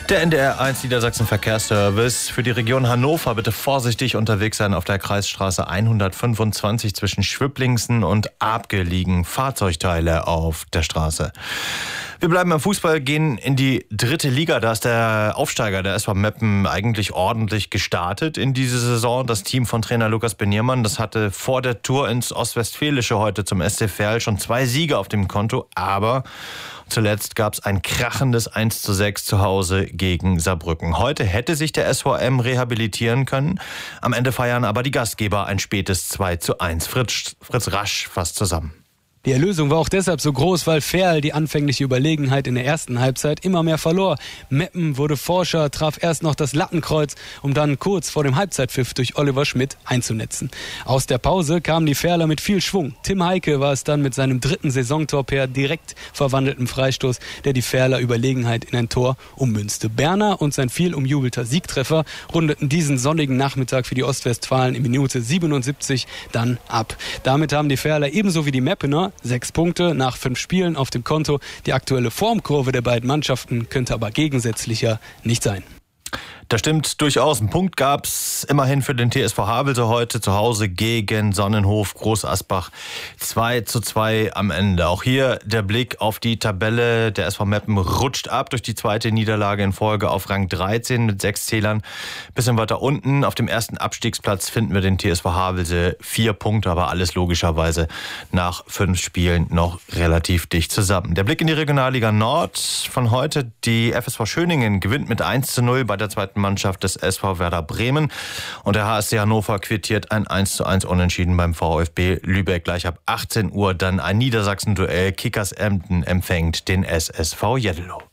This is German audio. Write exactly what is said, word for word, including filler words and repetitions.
Der N D R eins Niedersachsen Verkehrsservice. Für die Region Hannover bitte vorsichtig unterwegs sein auf der Kreisstraße hundertfünfundzwanzig zwischen Schwibblingsen und Abke liegen Fahrzeugteile auf der Straße. Wir bleiben beim Fußball, gehen in die dritte Liga. Da ist der Aufsteiger, der S V Meppen, eigentlich ordentlich gestartet in diese Saison. Das Team von Trainer Lukas Beniermann, das hatte vor der Tour ins Ostwestfälische heute zum S C Verl schon zwei Siege auf dem Konto. Aber zuletzt gab es ein krachendes eins zu sechs zu Hause gegen Saarbrücken. Heute hätte sich der S V M rehabilitieren können. Am Ende feiern aber die Gastgeber ein spätes zwei zu eins. Fritz, Fritz Rasch fasst zusammen. Die Erlösung war auch deshalb so groß, weil Verl die anfängliche Überlegenheit in der ersten Halbzeit immer mehr verlor. Meppen wurde Forscher, traf erst noch das Lattenkreuz, um dann kurz vor dem Halbzeitpfiff durch Oliver Schmidt einzunetzen. Aus der Pause kamen die Verler mit viel Schwung. Tim Heike war es dann mit seinem dritten Saisontor per direkt verwandeltem Freistoß, der die Verler Überlegenheit in ein Tor ummünzte. Berner und sein viel umjubelter Siegtreffer rundeten diesen sonnigen Nachmittag für die Ostwestfalen in Minute siebenundsiebzig dann ab. Damit haben die Verler ebenso wie die Meppener sechs Punkte nach fünf Spielen auf dem Konto. Die aktuelle Formkurve der beiden Mannschaften könnte aber gegensätzlicher nicht sein. Das stimmt durchaus. Ein Punkt gab es immerhin für den T S V Havelse heute zu Hause gegen Sonnenhof Groß Asbach. zwei zu zwei am Ende. Auch hier der Blick auf die Tabelle. Der S V Meppen rutscht ab durch die zweite Niederlage in Folge auf Rang dreizehn mit sechs Zählern. Bisschen weiter unten auf dem ersten Abstiegsplatz finden wir den T S V Havelse. Vier Punkte, aber alles logischerweise nach fünf Spielen noch relativ dicht zusammen. Der Blick in die Regionalliga Nord von heute. Die F S V Schöningen gewinnt mit eins zu null bei der zweiten Mannschaft des S V Werder Bremen. Und der H S C Hannover quittiert ein eins zu eins Unentschieden beim VfB Lübeck. Gleich ab achtzehn Uhr dann ein Niedersachsen-Duell. Kickers Emden empfängt den S S V Jeddelo.